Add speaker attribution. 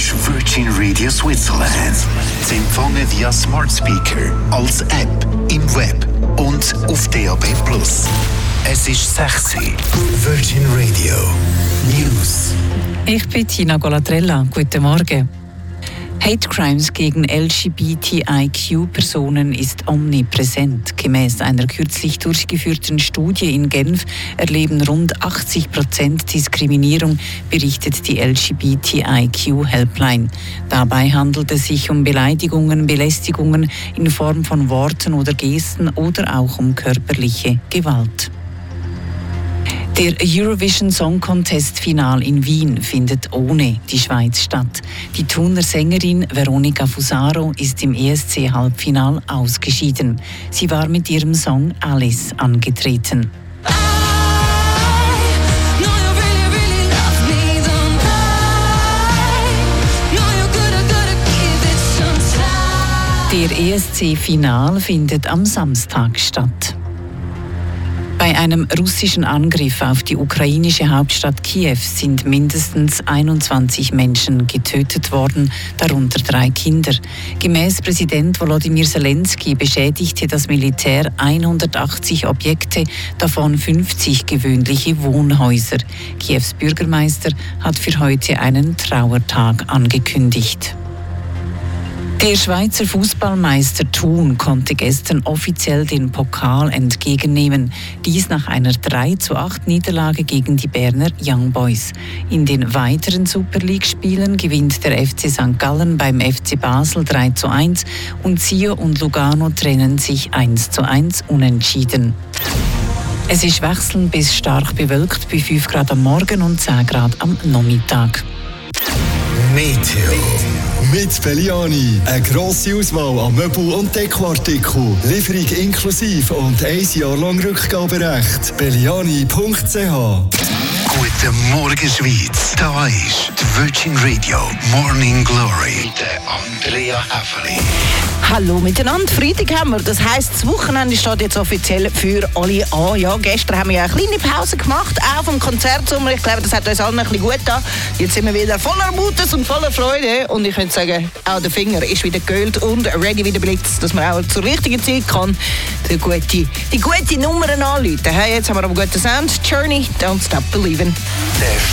Speaker 1: ist Virgin Radio Switzerland. Sie empfangen via Smart Speaker, als App, im Web und auf DAB+. Es ist 6 Uhr. Virgin Radio News.
Speaker 2: Ich bin Tina Golatrella. Guten Morgen. Hate Crimes gegen LGBTIQ-Personen ist omnipräsent. Gemäß einer kürzlich durchgeführten Studie in Genf erleben rund 80% Diskriminierung, berichtet die LGBTIQ-Helpline. Dabei handelt es sich um Beleidigungen, Belästigungen in Form von Worten oder Gesten oder auch um körperliche Gewalt. Der Eurovision Song Contest Final in Wien findet ohne die Schweiz statt. Die Thuner Sängerin Veronica Fusaro ist im ESC-Halbfinal ausgeschieden. Sie war mit ihrem Song Alice angetreten. Der ESC-Final findet am Samstag statt. Bei einem russischen Angriff auf die ukrainische Hauptstadt Kiew sind mindestens 21 Menschen getötet worden, darunter 3 Kinder. Gemäß Präsident Volodymyr Zelensky beschädigte das Militär 180 Objekte, davon 50 gewöhnliche Wohnhäuser. Kiews Bürgermeister hat für heute einen Trauertag angekündigt. Der Schweizer Fußballmeister Thun konnte gestern offiziell den Pokal entgegennehmen. Dies nach einer 3:8 Niederlage gegen die Berner Young Boys. In den weiteren Super League-Spielen gewinnt der FC St. Gallen beim FC Basel 3:1 und Sio und Lugano trennen sich 1:1 unentschieden. Es ist wechselnd bis stark bewölkt bei 5 Grad am Morgen und 10 Grad am Nachmittag.
Speaker 1: Meteo.
Speaker 3: Mit Belliani. Eine grosse Auswahl an Möbel- und Dekoartikeln. Lieferung inklusive und 1 Jahr lang Rückgaberecht. Belliani.ch.
Speaker 1: Guten Morgen, Schweiz. Da ist die Virgin Radio Morning Glory mit Andrea Häfeli.
Speaker 4: Hallo miteinander, Freitag haben wir. Das heisst, das Wochenende steht jetzt offiziell für alle an. Ja, gestern haben wir ja eine kleine Pause gemacht, auch vom Konzertsommer. Ich glaube, das hat uns allen ein bisschen gut getan. Jetzt sind wir wieder voller Mutes und voller Freude. Und ich könnte sagen, auch der Finger ist wieder geölt und ready wie der Blitz, dass man auch zur richtigen Zeit kann die gute Nummern anrufen. Hey, jetzt haben wir aber guten Sound. Journey, Don't Stop Believing.